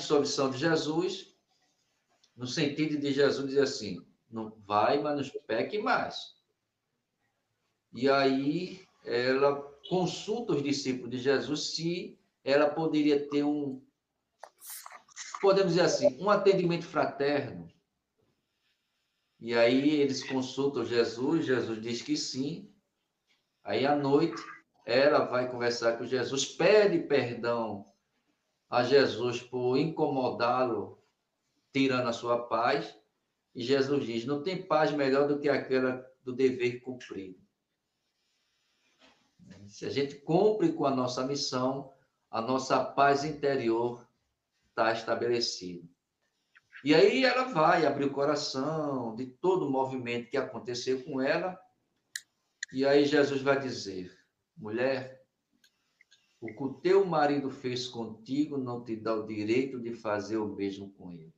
absolvição de Jesus, no sentido de Jesus dizer assim, não vai, mas não peque mais. E aí ela consulta os discípulos de Jesus se ela poderia ter podemos dizer assim, um atendimento fraterno. E aí eles consultam Jesus, Jesus diz que sim. Aí à noite ela vai conversar com Jesus, pede perdão a Jesus por incomodá-lo, tirando a sua paz. E Jesus diz, não tem paz melhor do que aquela do dever cumprido. Se a gente cumpre com a nossa missão, a nossa paz interior está estabelecida. E aí ela vai abrir o coração de todo o movimento que aconteceu com ela. E aí Jesus vai dizer, mulher, o que o teu marido fez contigo não te dá o direito de fazer o mesmo com ele.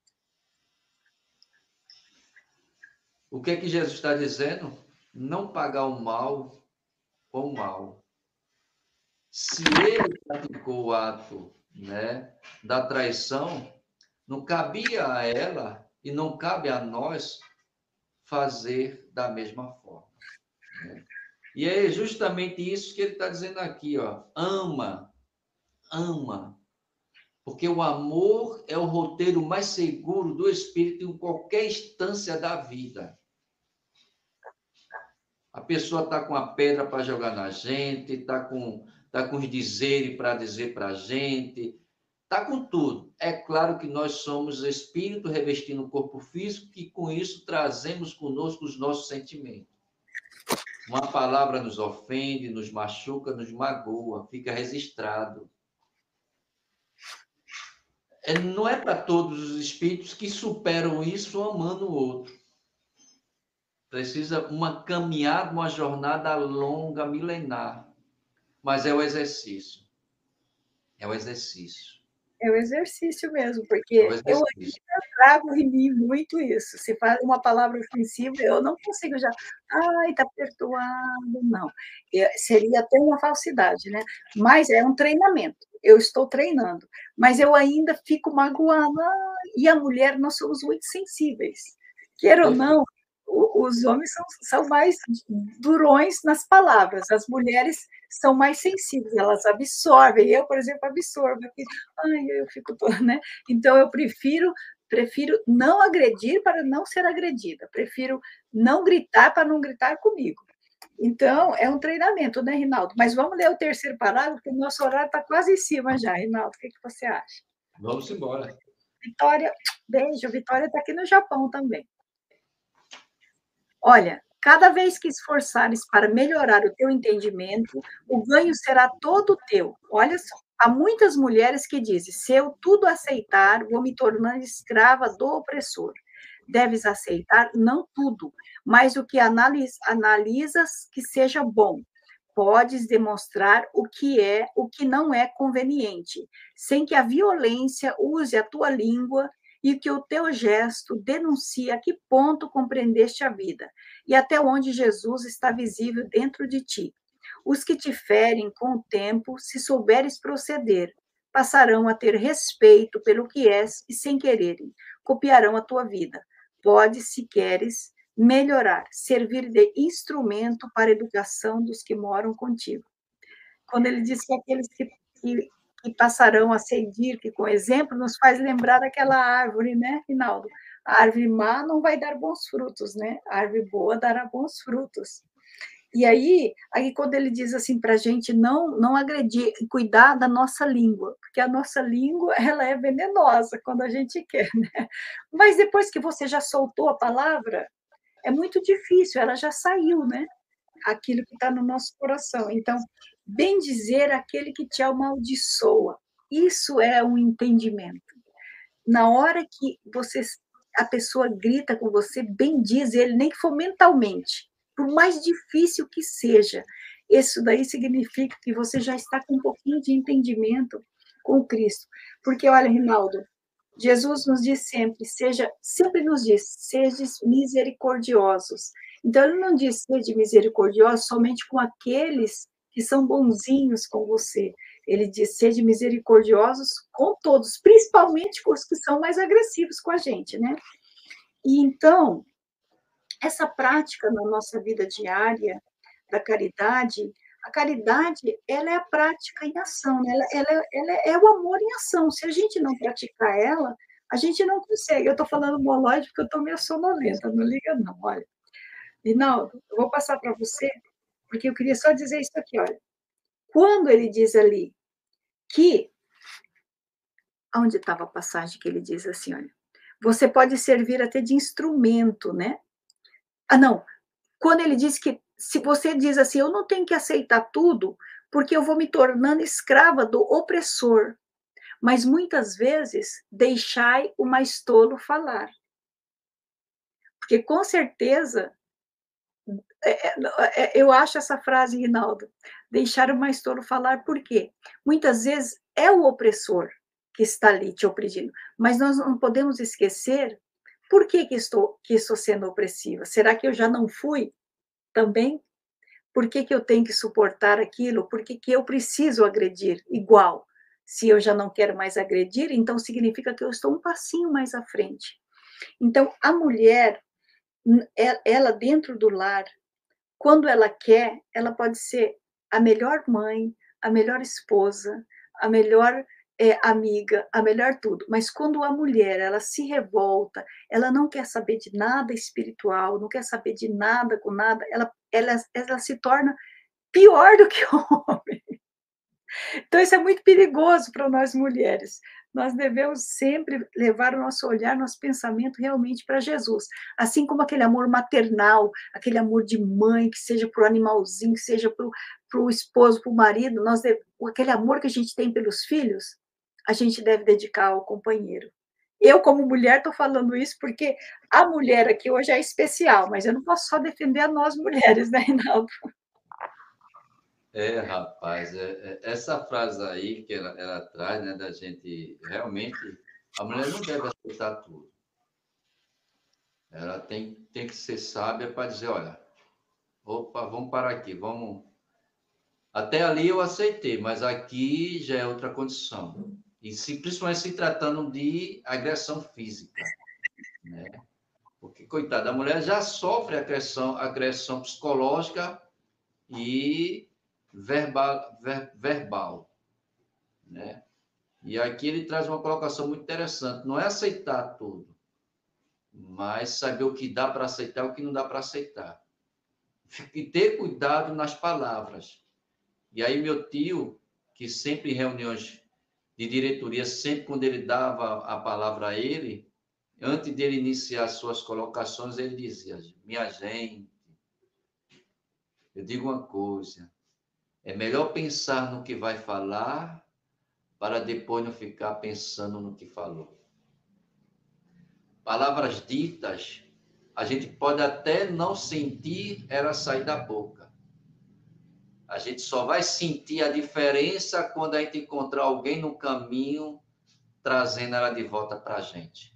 O que é que Jesus está dizendo? Não pagar o mal com o mal. Se ele praticou o ato, né, da traição, não cabia a ela e não cabe a nós fazer da mesma forma. Né? E é justamente isso que ele está dizendo aqui, ó. Ama, ama. Porque o amor é o roteiro mais seguro do espírito em qualquer instância da vida. A pessoa está com a pedra para jogar na gente, está com os dizeres para dizer para a gente, está com tudo. É claro que nós somos espírito revestindo o corpo físico e com isso trazemos conosco os nossos sentimentos. Uma palavra nos ofende, nos machuca, nos magoa, fica registrado. Não é para todos os espíritos que superam isso amando o outro. Precisa uma caminhada, uma jornada longa, milenar. Mas é o exercício. É o exercício. É o exercício mesmo, porque É o exercício. eu ainda trago em mim muito isso. Se fala uma palavra ofensiva, eu não consigo já. Ai, tá perdoado. Não. Seria até uma falsidade, né? Mas é um treinamento. Eu estou treinando. Mas eu ainda fico magoando. E a mulher, nós somos muito sensíveis. Queira ou não, os homens são mais durões nas palavras, as mulheres são mais sensíveis, elas absorvem. Eu, por exemplo, absorvo. Ai, eu fico toda, né? Então, eu prefiro não agredir para não ser agredida, prefiro não gritar para não gritar comigo. Então, é um treinamento, né, Rinaldo? Mas vamos ler o terceiro parágrafo, porque o nosso horário está quase em cima já, Rinaldo. O que você acha? Vamos embora. Vitória, beijo. Vitória está aqui no Japão também. Olha, cada vez que esforçares para melhorar o teu entendimento, o ganho será todo teu. Olha só, há muitas mulheres que dizem, se eu tudo aceitar, vou me tornar escrava do opressor. Deves aceitar não tudo, mas o que analisas que seja bom. Podes demonstrar o que não é conveniente, sem que a violência use a tua língua e que o teu gesto denuncie a que ponto compreendeste a vida e até onde Jesus está visível dentro de ti. Os que te ferem com o tempo, se souberes proceder, passarão a ter respeito pelo que és e, sem quererem, copiarão a tua vida. Podes, se queres, melhorar, servir de instrumento para a educação dos que moram contigo. Quando ele diz que aqueles que passarão a seguir, que com exemplo nos faz lembrar daquela árvore, né, Rinaldo? A árvore má não vai dar bons frutos, né? A árvore boa dará bons frutos. E aí quando ele diz assim para a gente não agredir, cuidar da nossa língua, porque a nossa língua ela é venenosa quando a gente quer, né? Mas depois que você já soltou a palavra, é muito difícil, ela já saiu, né? Aquilo que está no nosso coração. Então, bem dizer aquele que te amaldiçoa, isso é um entendimento. Na hora que a pessoa grita com você, bem diz ele, nem que for mentalmente, por mais difícil que seja, isso daí significa que você já está com um pouquinho de entendimento com Cristo. Porque, olha, Rinaldo, Jesus nos diz sempre nos diz, sejam misericordiosos. Então, ele não diz sede misericordioso somente com aqueles que são bonzinhos com você. Ele diz: sede misericordiosos com todos, principalmente com os que são mais agressivos com a gente, né? E então, essa prática na nossa vida diária da caridade, a caridade, ela é a prática em ação, né? Ela é o amor em ação. Se a gente não praticar ela, a gente não consegue. Eu estou falando moloide porque eu estou meio sonolenta, não liga não, olha. Rinaldo, eu vou passar para você, porque eu queria só dizer isso aqui, olha. Quando ele diz ali que, onde estava a passagem que ele diz assim, olha, você pode servir até de instrumento, né? Ah, não, quando ele diz que, se você diz assim, eu não tenho que aceitar tudo, porque eu vou me tornando escrava do opressor, mas muitas vezes deixai o mais tolo falar. Porque com certeza, eu acho essa frase, Rinaldo, deixar o mais tolo falar, por quê? Muitas vezes é o opressor que está ali te oprimindo, mas nós não podemos esquecer por que estou sendo opressiva. Será que eu já não fui também? Por que eu tenho que suportar aquilo? Por que eu preciso agredir igual? Se eu já não quero mais agredir, então significa que eu estou um passinho mais à frente. Então, a mulher, ela dentro do lar, quando ela quer, ela pode ser a melhor mãe, a melhor esposa, a melhor amiga, a melhor tudo. Mas quando a mulher, ela se revolta, ela não quer saber de nada espiritual, não quer saber de nada com nada, ela se torna pior do que o homem. Então, isso é muito perigoso para nós mulheres. Nós devemos sempre levar o nosso olhar, nosso pensamento realmente para Jesus. Assim como aquele amor maternal, aquele amor de mãe, que seja para o animalzinho, que seja para o esposo, para o marido, aquele amor que a gente tem pelos filhos, a gente deve dedicar ao companheiro. Eu, como mulher, estou falando isso porque a mulher aqui hoje é especial, mas eu não posso só defender a nós mulheres, né, Reinaldo? Rapaz, essa frase aí que ela traz, né, da gente realmente, a mulher não deve aceitar tudo. Ela tem que ser sábia para dizer, olha, opa, vamos parar aqui, vamos. Até ali eu aceitei, mas aqui já é outra condição. E principalmente se tratando de agressão física, né? Porque, coitada, a mulher já sofre agressão psicológica e verbal, né? E aqui ele traz uma colocação muito interessante. Não é aceitar tudo, mas saber o que dá para aceitar e o que não dá para aceitar. E ter cuidado nas palavras. E aí meu tio, que sempre em reuniões de diretoria, sempre quando ele dava a palavra a ele, antes dele iniciar suas colocações, ele dizia, minha gente, eu digo uma coisa, é melhor pensar no que vai falar para depois não ficar pensando no que falou. Palavras ditas, a gente pode até não sentir ela sair da boca. A gente só vai sentir a diferença quando a gente encontrar alguém no caminho trazendo ela de volta para a gente.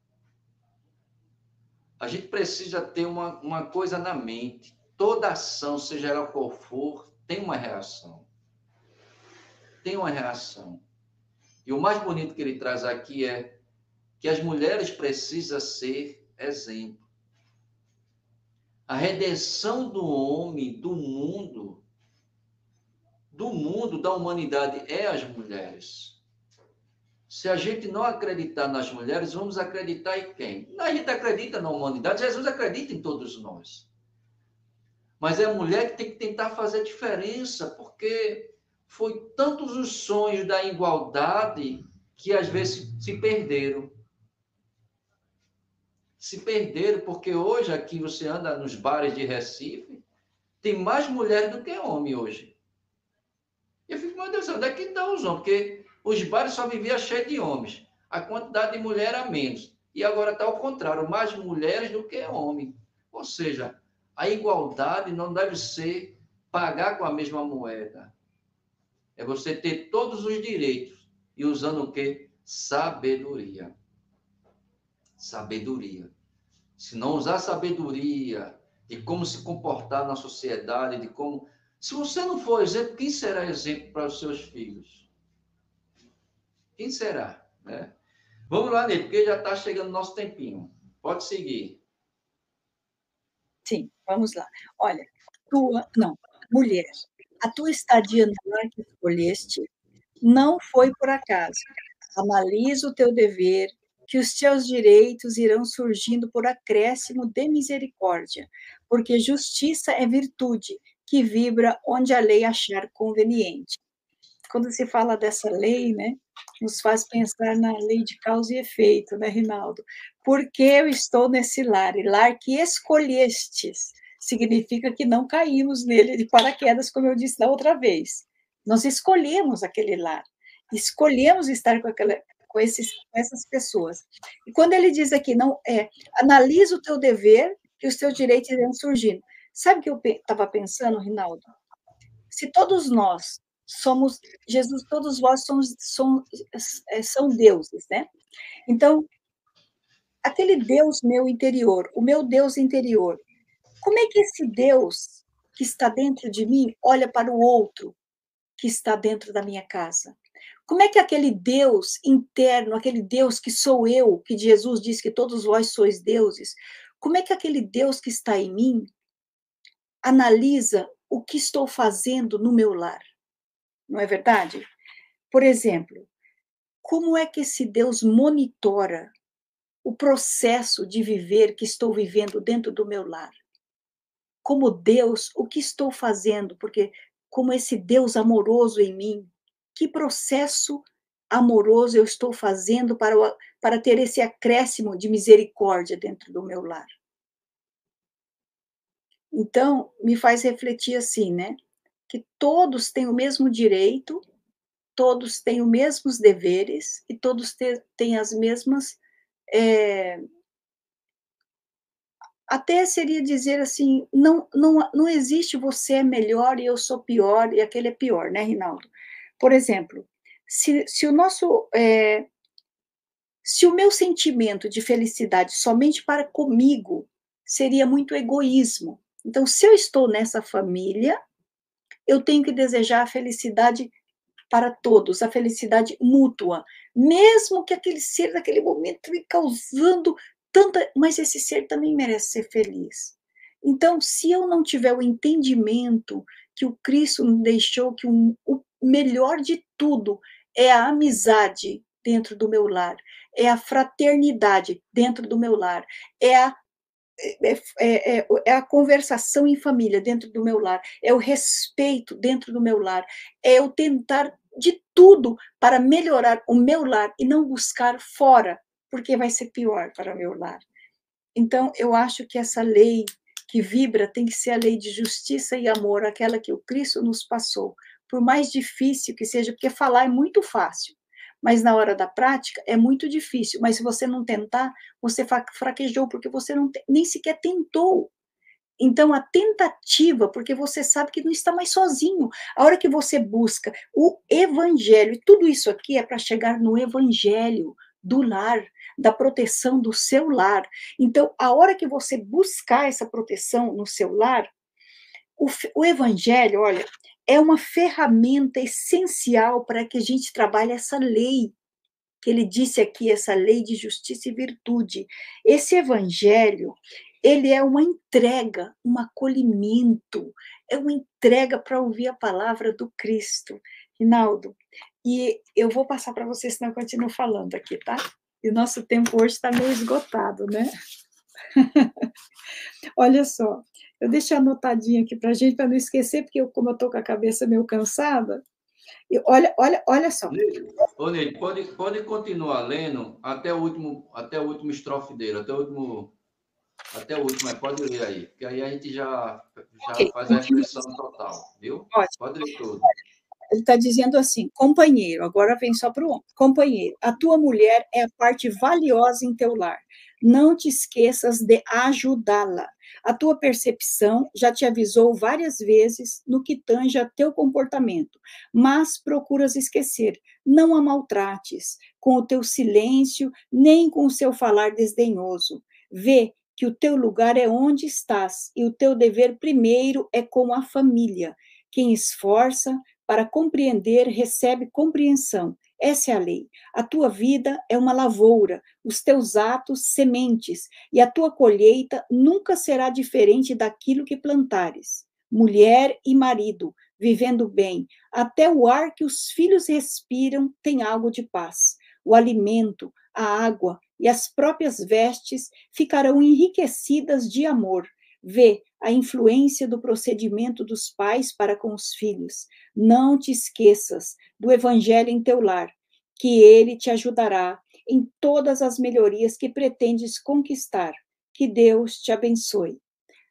A gente precisa ter uma coisa na mente. Toda ação, seja ela qual for, tem uma reação. Tem uma reação. E o mais bonito que ele traz aqui é que as mulheres precisam ser exemplo. A redenção do homem, do mundo, da humanidade, é as mulheres. Se a gente não acreditar nas mulheres, vamos acreditar em quem? A gente acredita na humanidade, Jesus acredita em todos nós. Mas é a mulher que tem que tentar fazer diferença, porque foi tantos os sonhos da igualdade que às vezes se perderam. Se perderam, porque hoje aqui você anda nos bares de Recife, tem mais mulheres do que homem hoje. Eu fico, meu Deus, onde é que estão os homens? Porque os bares só viviam cheios de homens. A quantidade de mulher era menos. E agora está ao contrário, mais mulheres do que homens. Ou seja, a igualdade não deve ser pagar com a mesma moeda. É você ter todos os direitos e usando o quê? Sabedoria. Sabedoria. Se não usar sabedoria de como se comportar na sociedade, de como Se você não for exemplo, quem será exemplo para os seus filhos? Quem será? Né? Vamos lá, Ney, porque já está chegando o nosso tempinho. Pode seguir. Sim, vamos lá. Olha, não, mulher, a tua estadia no lar que escolheste não foi por acaso. Analisa o teu dever, que os teus direitos irão surgindo por acréscimo de misericórdia, porque justiça é virtude que vibra onde a lei achar conveniente. Quando se fala dessa lei, né, nos faz pensar na lei de causa e efeito, né, Rinaldo? Porque eu estou nesse lar, e lar que escolhestes, significa que não caímos nele de paraquedas, como eu disse da outra vez. Nós escolhemos aquele lar, escolhemos estar com essas pessoas. E quando ele diz aqui, não analisa o teu dever, que os teus direitos irão surgindo. Sabe o que eu estava pensando, Rinaldo? Se todos nós somos Jesus, todos vós são deuses, né? Então, aquele Deus meu interior, o meu Deus interior, como é que esse Deus que está dentro de mim olha para o outro que está dentro da minha casa? Como é que aquele Deus interno, aquele Deus que sou eu, que Jesus diz que todos vós sois deuses, como é que aquele Deus que está em mim analisa o que estou fazendo no meu lar? Não é verdade? Por exemplo, como é que esse Deus monitora o processo de viver que estou vivendo dentro do meu lar? Como Deus, o que estou fazendo? Porque, como esse Deus amoroso em mim, que processo amoroso eu estou fazendo para ter esse acréscimo de misericórdia dentro do meu lar? Então, me faz refletir assim, né? Que todos têm o mesmo direito, todos têm os mesmos deveres e todos têm as mesmas. É, até seria dizer assim: não existe você é melhor e eu sou pior e aquele é pior, né, Rinaldo? Por exemplo, se o nosso. Se o meu sentimento de felicidade somente para comigo seria muito egoísmo. Então, se eu estou nessa família, eu tenho que desejar a felicidade para todos, a felicidade mútua, mesmo que aquele ser naquele momento me causando tanta, mas esse ser também merece ser feliz. Então, se eu não tiver o entendimento que o Cristo nos deixou, que o melhor de tudo é a amizade dentro do meu lar, é a fraternidade dentro do meu lar, é a é a conversação em família dentro do meu lar, é o respeito dentro do meu lar, é eu tentar de tudo para melhorar o meu lar e não buscar fora, porque vai ser pior para o meu lar. Então, eu acho que essa lei que vibra tem que ser a lei de justiça e amor, aquela que o Cristo nos passou. Por mais difícil que seja, porque falar é muito fácil, mas na hora da prática é muito difícil. Mas se você não tentar, você fraquejou, porque você não, nem sequer tentou. Então, a tentativa, porque você sabe que não está mais sozinho. A hora que você busca o evangelho, e tudo isso aqui é para chegar no evangelho do lar, da proteção do seu lar. Então, a hora que você buscar essa proteção no seu lar, o evangelho, olha, é uma ferramenta essencial para que a gente trabalhe essa lei que ele disse aqui, essa lei de justiça e virtude. Esse evangelho, ele é uma entrega, um acolhimento, é uma entrega para ouvir a palavra do Cristo. Rinaldo, e eu vou passar para você, senão eu continuo falando aqui, tá? E o nosso tempo hoje está meio esgotado, né? Olha só, eu deixei anotadinho aqui para a gente, para não esquecer, porque como eu estou com a cabeça meio cansada, e olha só. Ô, Ney, pode continuar lendo até o último estrofe dele, até o último, mas pode ler aí, porque aí a gente já Ok, faz a reflexão total, viu? ótimo. Pode ler tudo. Ele está dizendo assim: companheiro, agora vem só para o homem. Companheiro, a tua mulher é a parte valiosa em teu lar. Não te esqueças de ajudá-la. A tua percepção já te avisou várias vezes no que tange a teu comportamento, mas procuras esquecer. Não a maltrates com o teu silêncio, nem com o seu falar desdenhoso. Vê que o teu lugar é onde estás e o teu dever primeiro é com a família. Quem esforça para compreender recebe compreensão. Essa é a lei. A tua vida é uma lavoura, os teus atos sementes, e a tua colheita nunca será diferente daquilo que plantares. Mulher e marido, vivendo bem, até o ar que os filhos respiram tem algo de paz. O alimento, a água e as próprias vestes ficarão enriquecidas de amor. Vê a influência do procedimento dos pais para com os filhos. Não te esqueças do evangelho em teu lar, que ele te ajudará em todas as melhorias que pretendes conquistar. Que Deus te abençoe.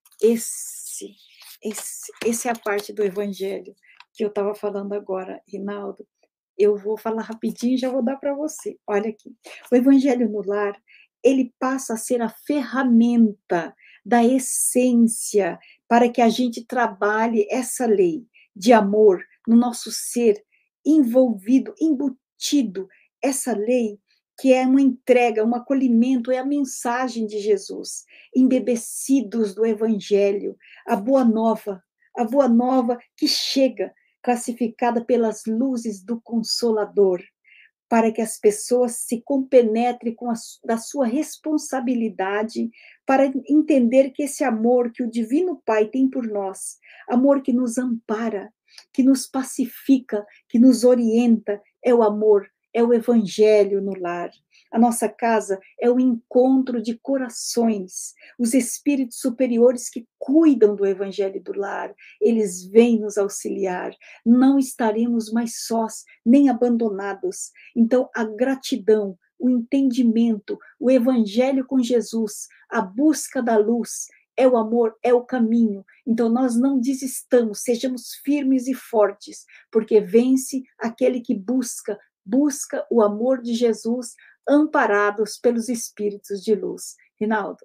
Essa é a parte do evangelho que eu estava falando agora, Rinaldo. Eu vou falar rapidinho e já vou dar para você. Olha aqui. O evangelho no lar, ele passa a ser a ferramenta da essência para que a gente trabalhe essa lei de amor no nosso ser, envolvido, embutido. Essa lei que é uma entrega, um acolhimento, é a mensagem de Jesus, embebecidos do evangelho, a boa nova que chega classificada pelas luzes do Consolador, para que as pessoas se compenetrem da sua responsabilidade, para entender que esse amor que o Divino Pai tem por nós, amor que nos ampara, que nos pacifica, que nos orienta, é o amor, é o Evangelho no lar. A nossa casa é o encontro de corações, os espíritos superiores que cuidam do Evangelho do lar, eles vêm nos auxiliar, não estaremos mais sós, nem abandonados. Então, a gratidão, o entendimento, o Evangelho com Jesus, a busca da luz, é o amor, é o caminho. Então, nós não desistamos, sejamos firmes e fortes, porque vence aquele que busca o amor de Jesus, amparados pelos espíritos de luz. Rinaldo.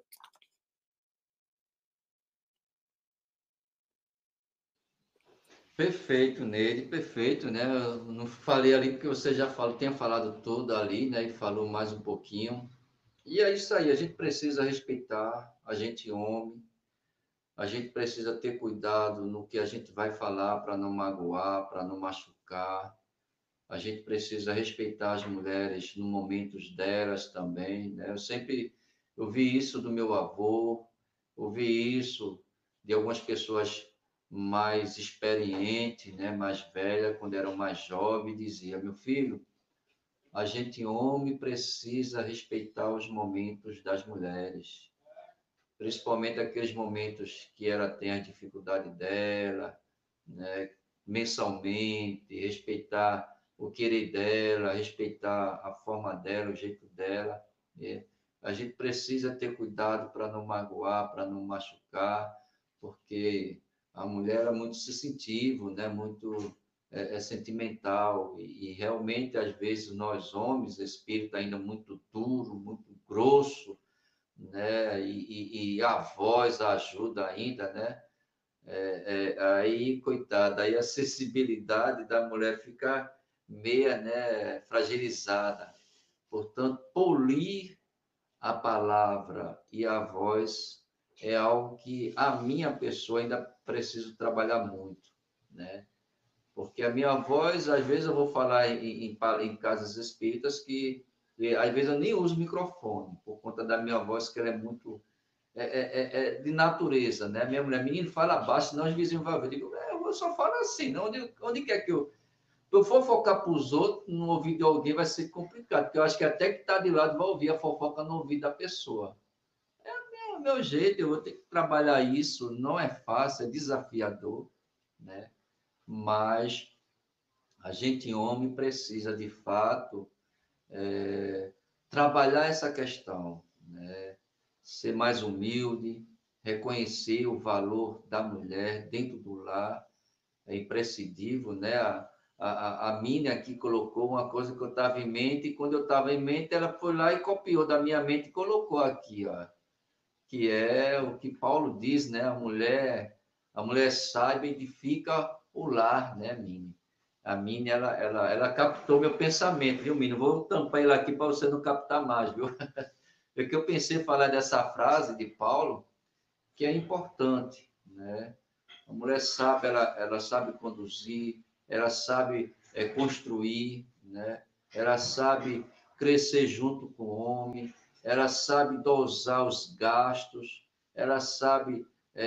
Perfeito, Neide, perfeito, né? Eu não falei ali porque você já falou, tinha falado tudo ali, né? E falou mais um pouquinho. E é isso aí, a gente precisa respeitar, a gente homem, a gente precisa ter cuidado no que a gente vai falar para não magoar, para não machucar. A gente precisa respeitar as mulheres no momentos delas também, né? Eu sempre ouvi isso do meu avô, ouvi isso de algumas pessoas mais experientes, né? Mais velhas, quando eram mais jovens, dizia: meu filho, a gente homem precisa respeitar os momentos das mulheres, principalmente aqueles momentos que ela tem a dificuldade dela, né? Mensalmente, respeitar o querer dela, respeitar a forma dela, o jeito dela, né? A gente precisa ter cuidado para não magoar, para não machucar, porque a mulher é muito sensitiva, né? Muito sentimental, e realmente, às vezes, nós homens, espírito ainda muito duro, muito grosso, né? E a voz ajuda ainda, né? Aí, coitada, aí a sensibilidade da mulher fica meia, né, fragilizada. Portanto, polir a palavra e a voz é algo que a minha pessoa ainda preciso trabalhar muito, né? Porque a minha voz, às vezes eu vou falar em casas espíritas que às vezes eu nem uso microfone, por conta da minha voz, que ela é muito de natureza, né? Minha mulher, menino, fala baixo, senão os vizinhos vão ver. Eu digo, eu só falo assim, não, onde quer que eu for focar para os outros, no ouvido de alguém vai ser complicado, porque eu acho que até que está de lado vai ouvir a fofoca no ouvido da pessoa. É o meu jeito, eu vou ter que trabalhar isso, não é fácil, é desafiador, né? Mas a gente, homem, precisa, de fato, trabalhar essa questão, né? Ser mais humilde, reconhecer o valor da mulher dentro do lar, é imprescindível, né? A Mini aqui colocou uma coisa que eu estava em mente, e quando eu estava em mente, ela foi lá e copiou da minha mente e colocou aqui, ó, que é o que Paulo diz, né? A mulher sábia edifica o lar, né, Mini? A Mini, ela captou meu pensamento, viu, Mini? Vou tampar ele aqui para você não captar mais, viu? É que eu pensei em falar dessa frase de Paulo, que é importante, né? A mulher sabe, ela sabe conduzir, ela sabe construir, né? Ela sabe crescer junto com o homem, ela sabe dosar os gastos, ela sabe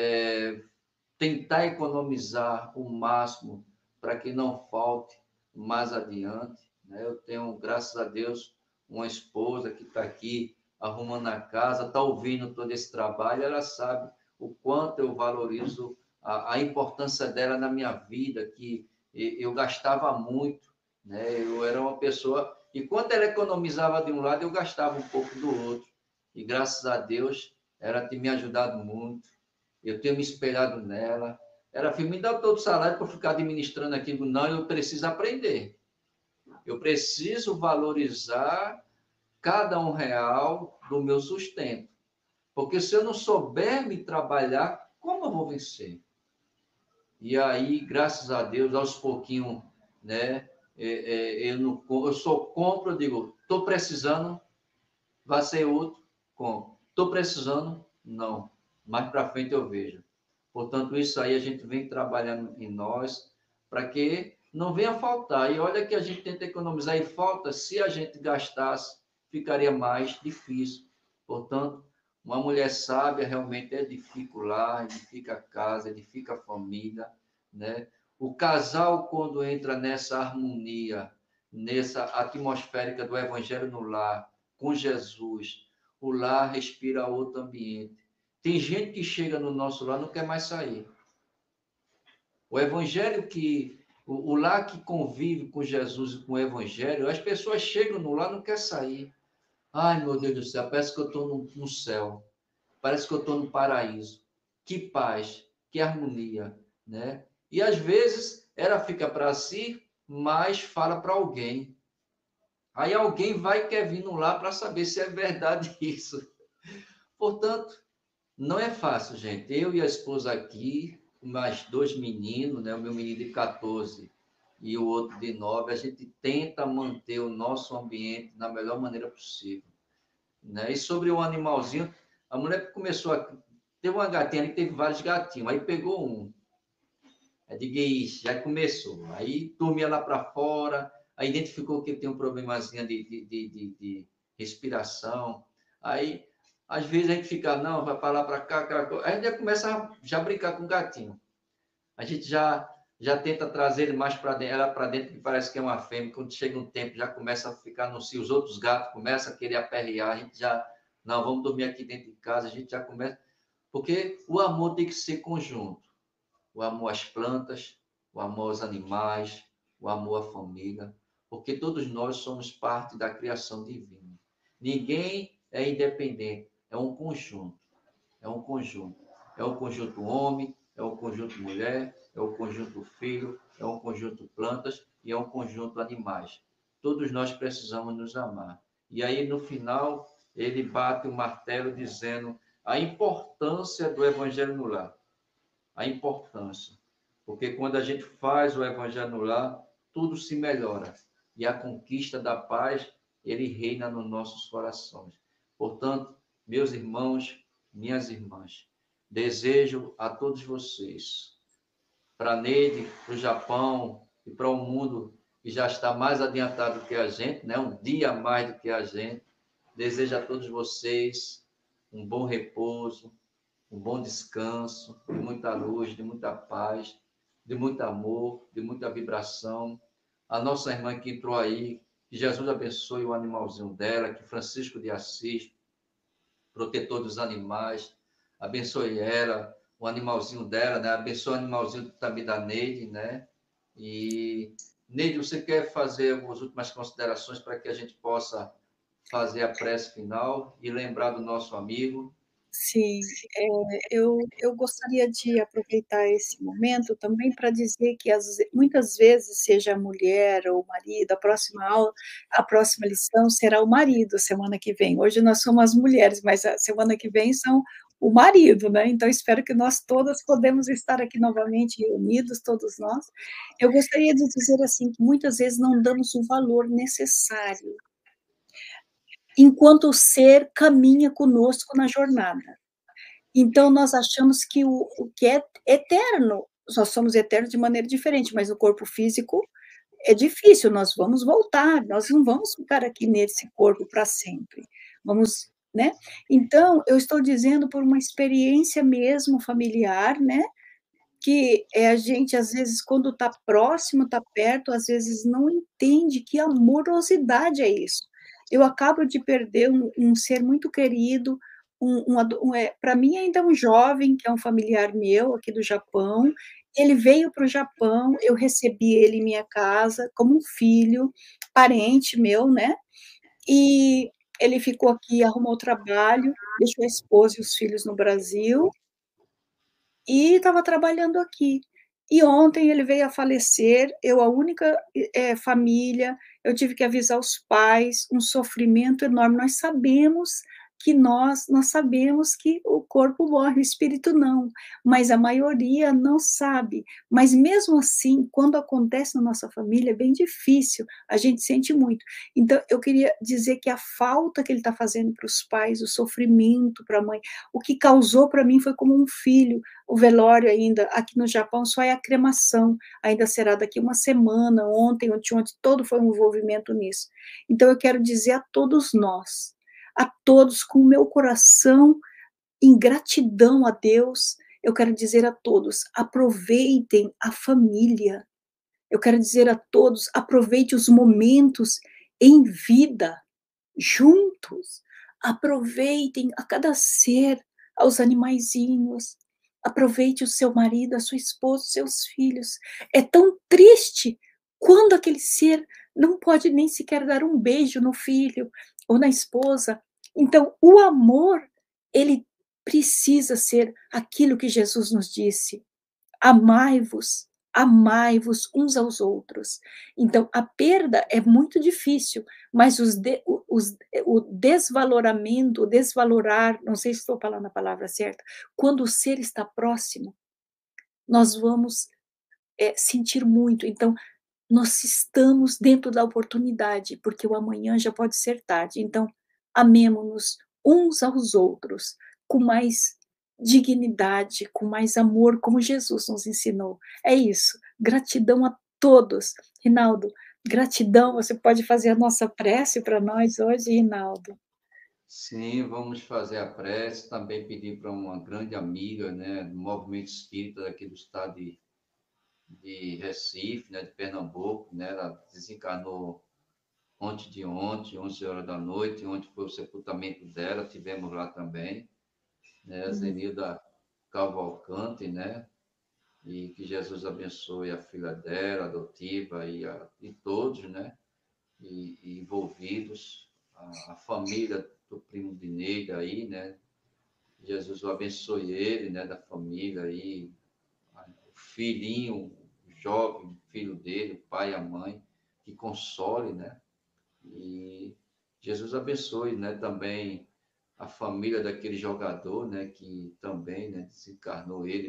tentar economizar o máximo para que não falte mais adiante, né? Eu tenho, graças a Deus, uma esposa que está aqui arrumando a casa, está ouvindo todo esse trabalho, ela sabe o quanto eu valorizo a importância dela na minha vida, que eu gastava muito, né? Eu era uma pessoa, e quando ela economizava de um lado, eu gastava um pouco do outro, e graças a Deus, ela tem me ajudado muito, eu tenho me espelhado nela. Ela falou, me dá todo o salário para ficar administrando aquilo. Não, eu preciso aprender. Eu preciso valorizar cada R$ 1 do meu sustento. Porque se eu não souber me trabalhar, como eu vou vencer? E aí, graças a Deus, aos pouquinhos, né? Eu só compro, eu digo, estou precisando, vai ser outro, compro. Estou precisando, não. Mais para frente eu vejo. Portanto, isso aí a gente vem trabalhando em nós para que não venha faltar. E olha que a gente tenta economizar e falta, se a gente gastasse, ficaria mais difícil. Portanto, uma mulher sábia realmente edifica o lar, edifica a casa, edifica a família, né? O casal, quando entra nessa harmonia, nessa atmosférica do evangelho no lar, com Jesus, o lar respira outro ambiente. Tem gente que chega no nosso lar e não quer mais sair. O evangelho o lar que convive com Jesus e com o evangelho, as pessoas chegam no lar e não querem sair. Ai, meu Deus do céu, parece que eu estou no céu. Parece que eu estou no paraíso. Que paz, que harmonia, né? E às vezes ela fica para si, mas fala para alguém. Aí alguém vai e quer vir no lar para saber se é verdade isso. Portanto, não é fácil, gente. Eu e a esposa aqui, mais dois meninos, né? O meu menino de 14 e o outro de 9, a gente tenta manter o nosso ambiente da melhor maneira possível, né? E sobre o animalzinho, a mulher começou a... Teve uma gatinha ali que teve vários gatinhos, aí pegou um. Aí digo, ixi, já começou. Aí dormia lá para fora, aí identificou que tem um problemazinho de respiração. Aí, às vezes, a gente fica, não, vai para lá, para cá, aí a gente já começa a já brincar com o gatinho. A gente já tenta trazer ele mais para dentro, ela para dentro, que parece que é uma fêmea. Quando chega um tempo, já começa a ficar no cio. Os outros gatos começam a querer aperrear. A gente já, não, vamos dormir aqui dentro de casa. A gente já começa. Porque o amor tem que ser conjunto. O amor às plantas, o amor aos animais, o amor à família. Porque todos nós somos parte da criação divina. Ninguém é independente. É um conjunto. É um conjunto. É um conjunto homem, é um conjunto mulher, é um conjunto filho, é um conjunto plantas e é um conjunto animais. Todos nós precisamos nos amar. E aí, no final, ele bate o martelo dizendo a importância do evangelho no lar. A importância. Porque quando a gente faz o evangelho no lar, tudo se melhora. E a conquista da paz, ele reina nos nossos corações. Portanto, meus irmãos, minhas irmãs, desejo a todos vocês, para a Neide, para o Japão e para o mundo que já está mais adiantado que a gente, né? Um dia mais do que a gente, desejo a todos vocês um bom repouso, um bom descanso, de muita luz, de muita paz, de muito amor, de muita vibração. A nossa irmã que entrou aí, que Jesus abençoe o animalzinho dela, que Francisco de Assis, protetor dos animais, abençoe ela, o animalzinho dela, né? Abençoe o animalzinho também da Neide, né? E, Neide, você quer fazer as últimas considerações para que a gente possa fazer a prece final e lembrar do nosso amigo? Sim, eu gostaria de aproveitar esse momento também para dizer que muitas vezes, seja a mulher ou o marido, a próxima lição será o marido semana que vem. Hoje nós somos as mulheres, mas a semana que vem são o marido, né? Então, espero que nós todas podemos estar aqui novamente reunidos, todos nós. Eu gostaria de dizer assim, que muitas vezes não damos o valor necessário enquanto o ser caminha conosco na jornada. Então nós achamos que o que é eterno, nós somos eternos de maneira diferente, mas o corpo físico é difícil, nós vamos voltar, nós não vamos ficar aqui nesse corpo para sempre. Vamos, né? Então, eu estou dizendo por uma experiência mesmo familiar, né? Que é a gente, às vezes, quando está próximo, está perto, às vezes não entende que amorosidade é isso. Eu acabo de perder um ser muito querido, para mim ainda é um jovem, que é um familiar meu aqui do Japão. Ele veio para o Japão, eu recebi ele em minha casa como um filho, parente meu, né? E ele ficou aqui, arrumou trabalho, deixou a esposa e os filhos no Brasil, e estava trabalhando aqui. E ontem ele veio a falecer, eu a única família, eu tive que avisar os pais, um sofrimento enorme. Nós sabemos que o corpo morre, o espírito não, mas a maioria não sabe. Mas mesmo assim, quando acontece na nossa família, é bem difícil, a gente sente muito. Então, eu queria dizer que a falta que ele está fazendo para os pais, o sofrimento para a mãe, o que causou para mim foi como um filho. O velório ainda, aqui no Japão, só é a cremação, ainda será daqui uma semana, ontem, todo foi um envolvimento nisso. Então, eu quero dizer a todos nós, a todos, com o meu coração em gratidão a Deus, eu quero dizer a todos, aproveitem a família. Eu quero dizer a todos, aproveite os momentos em vida, juntos. Aproveitem a cada ser, aos animaizinhos. Aproveite o seu marido, a sua esposa, os seus filhos. É tão triste quando aquele ser não pode nem sequer dar um beijo no filho ou na esposa. Então, o amor, ele precisa ser aquilo que Jesus nos disse: amai-vos, amai-vos uns aos outros. Então, a perda é muito difícil, mas o desvaloramento, o desvalorar, não sei se estou falando a palavra certa, quando o ser está próximo, nós vamos sentir muito. Então, nós estamos dentro da oportunidade, porque o amanhã já pode ser tarde. Então, amemo-nos uns aos outros com mais dignidade, com mais amor, como Jesus nos ensinou. É isso. Gratidão a todos. Rinaldo, gratidão. Você pode fazer a nossa prece para nós hoje, Rinaldo? Sim, vamos fazer a prece, também pedir para uma grande amiga, né, do movimento espírita daqui do estado de Recife, né, de Pernambuco, né, ela desencarnou ontem, 11 horas da noite, onde foi o sepultamento dela, tivemos lá também, né, a Zenilda Cavalcante, né, e que Jesus abençoe a filha dela, adotiva, e todos, né, e envolvidos, a família do primo de Neida aí, né, Jesus o abençoe ele, né, da família aí, o filhinho, o jovem filho dele, o pai e a mãe, que console, né, e Jesus abençoe, né, também a família daquele jogador, né, que também, né, desencarnou ele,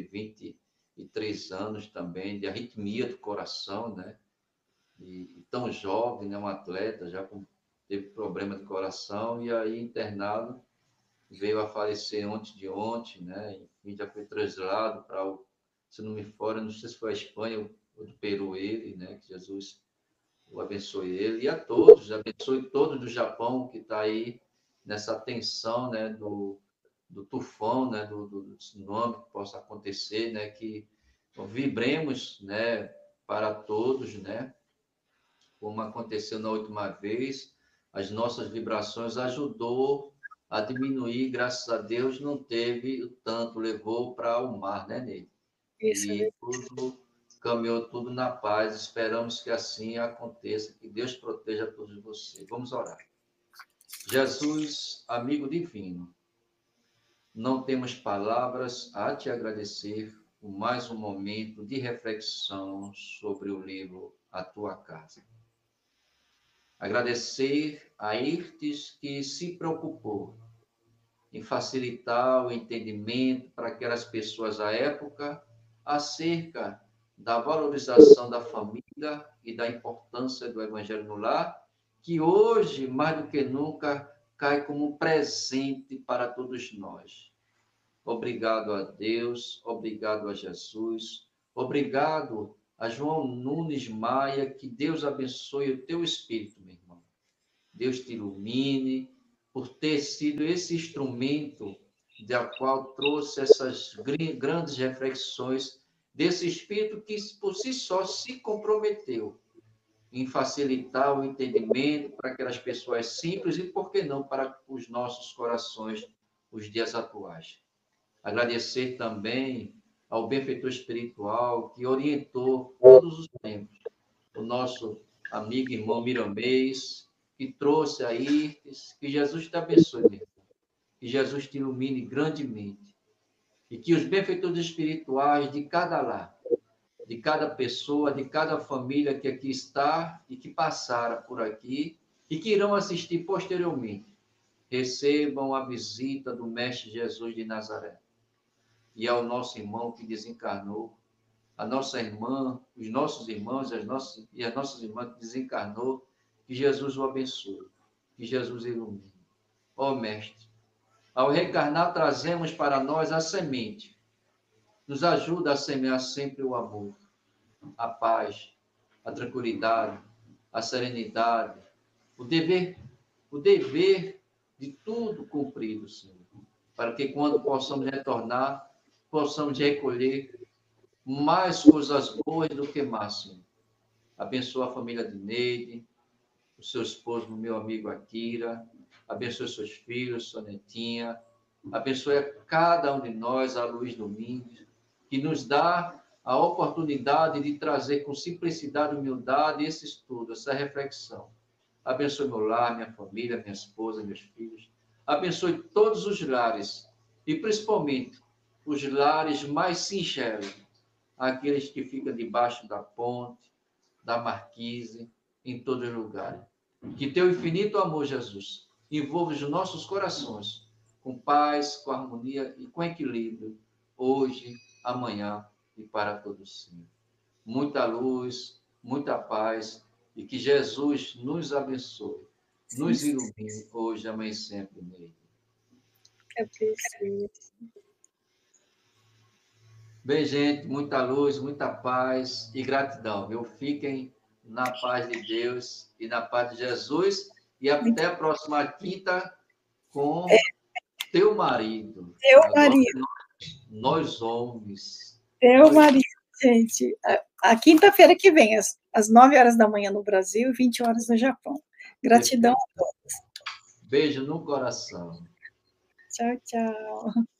23 anos também, de arritmia do coração, né, e tão jovem, né, um atleta, teve problema de coração, e aí internado, veio a falecer ontem, né, enfim, já foi trasladado para, se não me fora, não sei se foi a Espanha ou do Peru ele, né, que Jesus o abençoe ele e a todos, abençoe todos do Japão que está aí nessa tensão, né, do tufão, né, do tsunami que possa acontecer, né, que vibremos, né, para todos, né, como aconteceu na última vez, as nossas vibrações ajudou a diminuir, graças a Deus não teve o tanto, levou para o mar, né, Ney? Isso, E tudo caminhou tudo na paz. Esperamos que assim aconteça, que Deus proteja todos vocês. Vamos orar. Jesus, amigo divino, não temos palavras a te agradecer por mais um momento de reflexão sobre o livro A Tua Casa. Agradecer a Irtes que se preocupou em facilitar o entendimento para aquelas pessoas à época acerca da valorização da família e da importância do Evangelho no lar, que hoje, mais do que nunca, cai como um presente para todos nós. Obrigado a Deus, obrigado a Jesus, obrigado a João Nunes Maia, que Deus abençoe o teu espírito, meu irmão. Deus te ilumine por ter sido esse instrumento da qual trouxe essas grandes reflexões desse espírito que por si só se comprometeu em facilitar o entendimento para aquelas pessoas simples e, por que não, para os nossos corações, os dias atuais. Agradecer também ao benfeitor espiritual que orientou todos os tempos, o nosso amigo irmão Miramês, que trouxe aí, que Jesus te abençoe, meu irmão. Que Jesus te ilumine grandemente. E que os benfeitores espirituais de cada lar, de cada pessoa, de cada família que aqui está e que passara por aqui e que irão assistir posteriormente, recebam a visita do Mestre Jesus de Nazaré. E ao nosso irmão que desencarnou, a nossa irmã, os nossos irmãos e as nossas irmãs que desencarnou, que Jesus o abençoe, que Jesus ilumine. Ó Mestre, ao reencarnar trazemos para nós a semente, nos ajuda a semear sempre o amor, a paz, a tranquilidade, a serenidade, o dever de tudo cumprido, Senhor, para que quando possamos retornar, possamos recolher mais coisas boas do que más, Senhor. Abençoa a família de Neide, o seu esposo, meu amigo Akira, abençoe seus filhos, sua netinha, abençoe a cada um de nós, a Luiz Domingos, que nos dá a oportunidade de trazer com simplicidade e humildade esse estudo, essa reflexão. Abençoe meu lar, minha família, minha esposa, meus filhos. Abençoe todos os lares e principalmente os lares mais singelos, aqueles que ficam debaixo da ponte, da marquise, em todos os lugares. Que teu infinito amor, Jesus, envolva os nossos corações com paz, com harmonia e com equilíbrio, hoje, amanhã e para todos sempre. Muita luz, muita paz e que Jesus nos abençoe, nos ilumine hoje, amanhã e sempre nele. É preciso. Bem, gente, muita luz, muita paz e gratidão, viu? Fiquem na paz de Deus e na paz de Jesus e até a próxima quinta com teu marido. Teu Agora, marido. Nós homens. Teu marido, gente. A quinta-feira que vem, às 9 horas da manhã no Brasil e 20 horas no Japão. Gratidão a todos. Beijo no coração. Tchau, tchau.